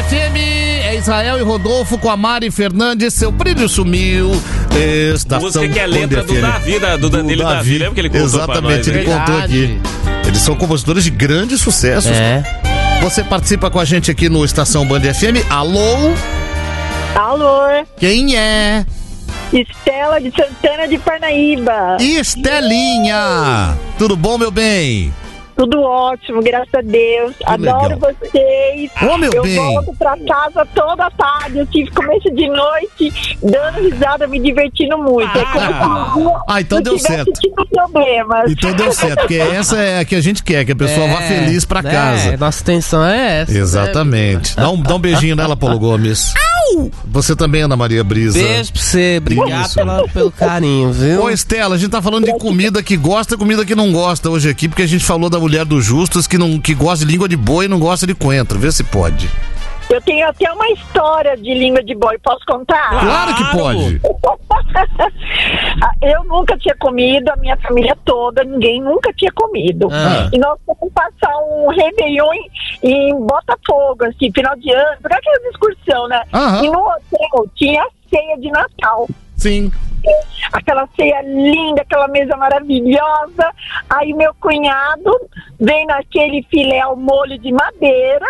FM, é Israel e Rodolfo com a Mari Fernandes, seu brilho sumiu. Música que é letra do Davi, do Danilo Davi, lembra que ele contou exatamente, pra nós, ele contou aqui. Eles são compositores de grandes sucessos. Você participa com a gente aqui no Estação Band FM. Alô? Alô? Quem é? Estela de Santana de Parnaíba. Estelinha! Tudo bom, meu bem? Tudo ótimo, graças a Deus. Adoro legal. Vocês. Meu bem. Eu volto pra casa toda tarde. Eu tive começo de noite, dando risada, me divertindo muito. É como se então deu certo. Problemas. Então deu certo, porque essa é a que a gente quer, que a pessoa vá feliz pra casa. Nossa intenção é essa. Exatamente. Dá um beijinho nela, Paulo Gomes. Você também, Ana Maria Brisa. Beijo pra você, obrigado pelo carinho, viu? Ô, Estela, a gente tá falando de comida que gosta e comida que não gosta hoje aqui, porque a gente falou da mulher do Justus que gosta de língua de boi e não gosta de coentro. Vê se pode. Eu tenho até uma história de língua de boi, posso contar? Claro que pode. Eu nunca tinha comido, a minha família toda, ninguém nunca tinha comido. E nós fomos passar um Réveillon em Botafogo, assim, final de ano, por aquela excursão, né? E no hotel tinha a ceia de Natal. Sim. Aquela ceia linda, aquela mesa maravilhosa. Aí meu cunhado vem naquele filé ao molho de madeira.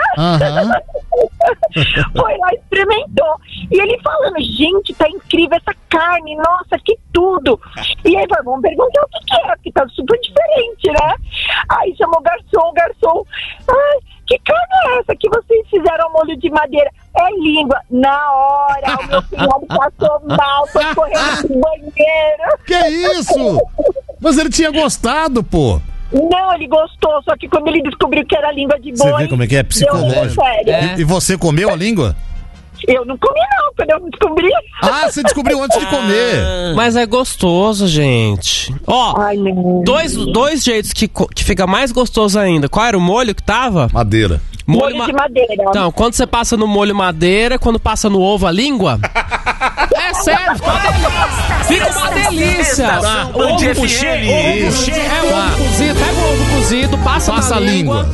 Foi lá, experimentou. E ele falando, gente, tá incrível essa carne, nossa, que tudo. E aí vamos perguntar o que é, porque tá super diferente, né? Aí chamou o garçom, ai, que carne é essa que vocês fizeram ao molho de madeira? É língua. Na hora, o meu cunhado passou mal, foi correndo pro banheiro. Que isso? Mas ele tinha gostado, pô. Não, ele gostou, só que quando ele descobriu que era língua de boi... Você vê como é que é psicológico. E você comeu a língua? Eu não comi não, quando eu descobri. Você descobriu antes de comer. Mas é gostoso, gente. Dois jeitos que fica mais gostoso ainda. Qual era o molho que tava? Madeira. Molho de madeira. Então, quando você passa no molho madeira, quando passa no ovo a língua... É sério, fica uma delícia. Ovo cozido, pega o ovo cozido, passa na língua.